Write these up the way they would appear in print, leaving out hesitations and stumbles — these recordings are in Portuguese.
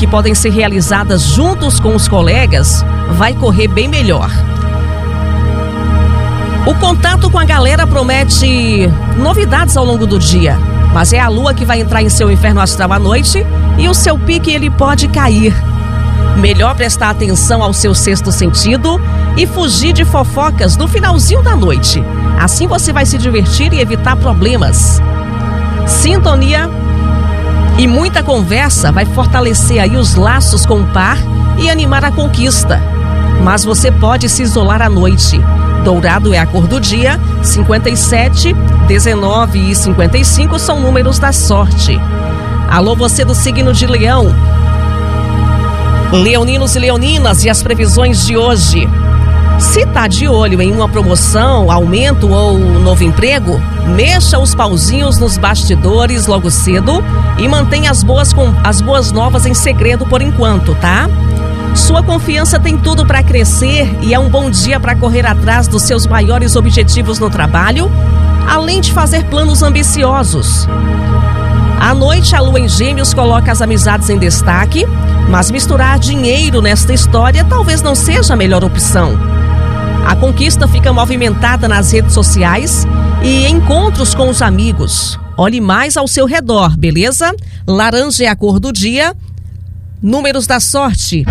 que podem ser realizadas juntos com os colegas, vai correr bem melhor. O contato com a galera promete novidades ao longo do dia, mas é a lua que vai entrar em seu inferno astral à noite e o seu pique ele pode cair. Melhor prestar atenção ao seu sexto sentido e fugir de fofocas no finalzinho da noite. Assim você vai se divertir e evitar problemas. Sintonia e muita conversa vai fortalecer aí os laços com o par e animar a conquista. Mas você pode se isolar à noite. Dourado é a cor do dia, 57, 19 e 55 são números da sorte. Alô, você do signo de Leão. Leoninos e leoninas, e as previsões de hoje. Se tá de olho em uma promoção, aumento ou novo emprego, mexa os pauzinhos nos bastidores logo cedo e mantenha as boas novas em segredo por enquanto, tá? Sua confiança tem tudo para crescer e é um bom dia para correr atrás dos seus maiores objetivos no trabalho, além de fazer planos ambiciosos. À noite, a lua em Gêmeos coloca as amizades em destaque, mas misturar dinheiro nesta história talvez não seja a melhor opção. A conquista fica movimentada nas redes sociais e encontros com os amigos. Olhe mais ao seu redor, beleza? Laranja é a cor do dia. Números da sorte: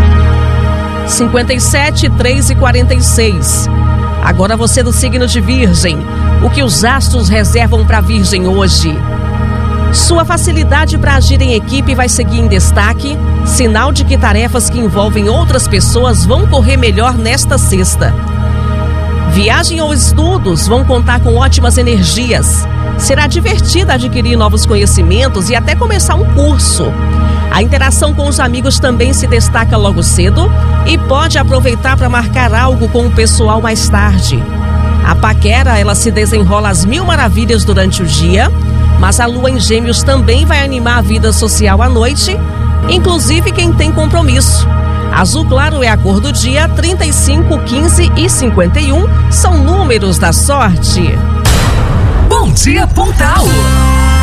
57, 3 e 46. Agora você do signo de Virgem. O que os astros reservam para Virgem hoje? Sua facilidade para agir em equipe vai seguir em destaque, sinal de que tarefas que envolvem outras pessoas vão correr melhor nesta sexta. Viagem ou estudos vão contar com ótimas energias. Será divertido adquirir novos conhecimentos e até começar um curso. A interação com os amigos também se destaca logo cedo e pode aproveitar para marcar algo com o pessoal mais tarde. A paquera, ela se desenrola às mil maravilhas durante o dia, mas a lua em Gêmeos também vai animar a vida social à noite, inclusive quem tem compromisso. Azul claro é a cor do dia, 35, 15 e 51 são números da sorte. Bom dia, Pontal.